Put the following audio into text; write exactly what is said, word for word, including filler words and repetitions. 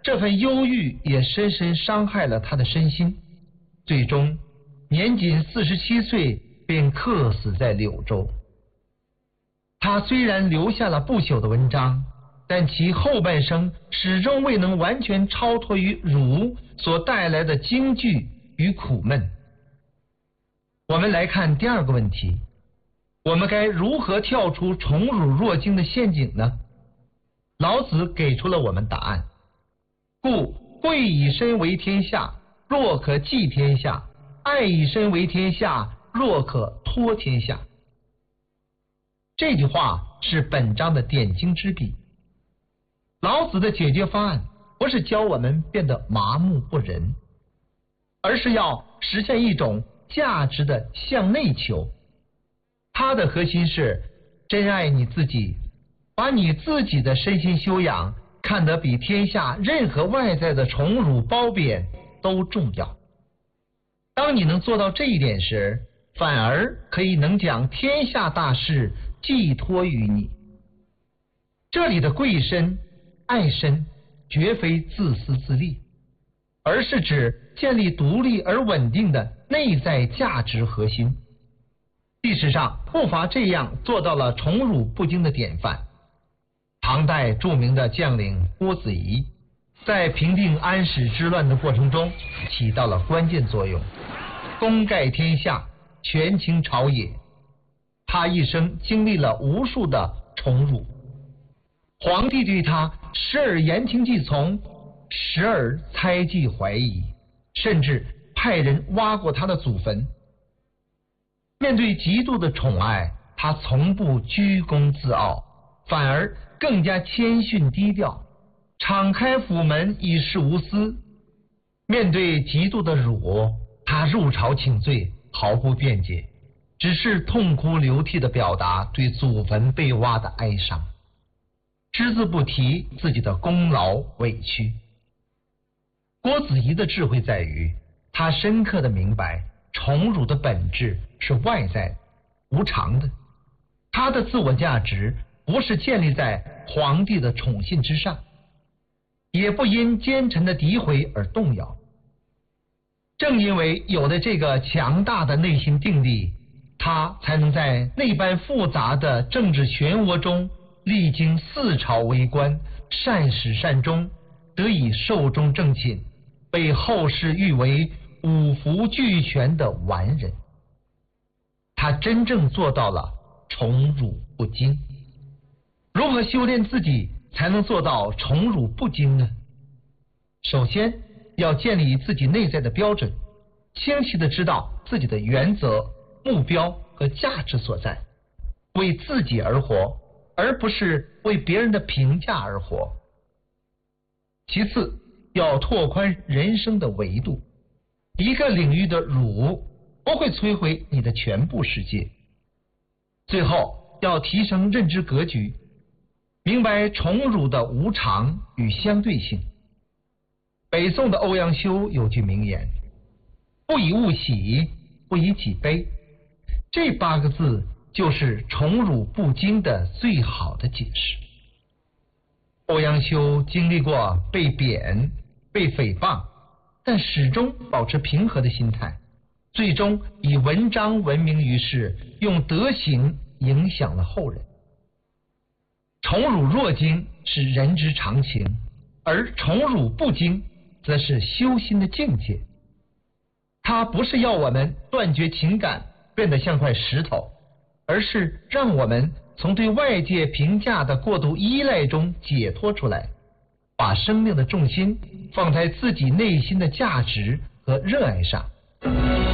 这份忧郁也深深伤害了他的身心，最终年仅四十七岁便客死在柳州。他虽然留下了不朽的文章，但其后半生始终未能完全超脱于儒所带来的惊惧与苦闷。我们来看第二个问题，我们该如何跳出宠辱若惊的陷阱呢？老子给出了我们答案，故贵以身为天下，若可寄天下；爱以身为天下，若可托天下。这句话是本章的点睛之笔。老子的解决方案不是教我们变得麻木不仁，而是要实现一种价值的向内求。它的核心是真爱你自己，把你自己的身心修养看得比天下任何外在的宠辱褒贬都重要。当你能做到这一点时，反而可以能将天下大事寄托于你。这里的贵身爱身绝非自私自利，而是指建立独立而稳定的内在价值核心。历史上不乏这样做到了宠辱不惊的典范。唐代著名的将领郭子仪在平定安史之乱的过程中起到了关键作用，功盖天下，权倾朝野。他一生经历了无数的宠辱，皇帝对他时而言听计从，时而猜忌怀疑，甚至派人挖过他的祖坟。面对极度的宠爱，他从不居功自傲，反而更加谦逊低调，敞开府门以示无私。面对极度的辱，他入朝请罪，毫不辩解，只是痛哭流涕地表达对祖坟被挖的哀伤，只字不提自己的功劳委屈。郭子仪的智慧在于，他深刻地明白宠辱的本质是外在的、无常的，他的自我价值不是建立在皇帝的宠信之上，也不因奸臣的诋毁而动摇。正因为有了这个强大的内心定力，他才能在那般复杂的政治漩涡中历经四朝为官，善始善终，得以寿终正寝，被后世誉为五福俱全的完人。他真正做到了宠辱不惊。如何修炼自己才能做到宠辱不惊呢？首先要建立自己内在的标准，清晰地知道自己的原则、目标和价值所在，为自己而活，而不是为别人的评价而活。其次，要拓宽人生的维度，一个领域的辱不会摧毁你的全部世界。最后，要提升认知格局，明白宠辱的无常与相对性。北宋的欧阳修有句名言：不以物喜，不以己悲。这八个字就是宠辱不惊的最好的解释。欧阳修经历过被贬、被诽谤，但始终保持平和的心态，最终以文章闻名于世，用德行影响了后人。宠辱若惊是人之常情，而宠辱不惊则是修心的境界。它不是要我们断绝情感，变得像块石头，而是让我们从对外界评价的过度依赖中解脱出来，把生命的重心放在自己内心的价值和热爱上。